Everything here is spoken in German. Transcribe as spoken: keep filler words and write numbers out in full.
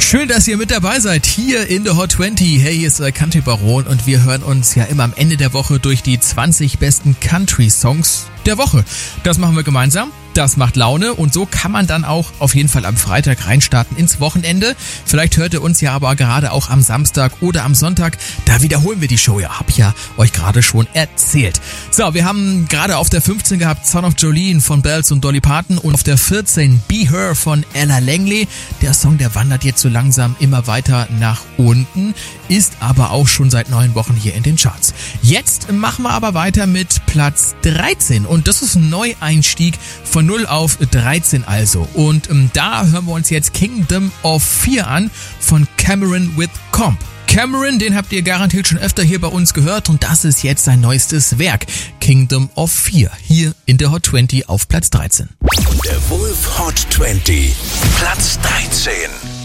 Schön, dass ihr mit dabei seid, hier in der Hot zwanzig. Hey, hier ist der Country Baron und wir hören uns ja immer am Ende der Woche durch die zwanzig besten Country-Songs der Woche. Das machen wir gemeinsam. Das macht Laune und so kann man dann auch auf jeden Fall am Freitag reinstarten ins Wochenende. Vielleicht hört ihr uns ja aber gerade auch am Samstag oder am Sonntag. Da wiederholen wir die Show. Ja, hab ich ja euch gerade schon erzählt. So, wir haben gerade auf der fünfzehn gehabt Son of Jolene von Bells und Dolly Parton und auf der vierzehn Be Her von Ella Langley. Der Song, der wandert jetzt so langsam immer weiter nach unten, ist aber auch schon seit neun Wochen hier in den Charts. Jetzt machen wir aber weiter mit Platz dreizehn und das ist ein Neueinstieg von null auf dreizehn also. Und ähm, da hören wir uns jetzt Kingdom of Fear an von Cameron with Comp. Cameron, den habt ihr garantiert schon öfter hier bei uns gehört und das ist jetzt sein neuestes Werk, Kingdom of Fear, hier in der Hot zwanzig auf Platz dreizehn. Der Wolf Hot zwanzig, Platz dreizehn.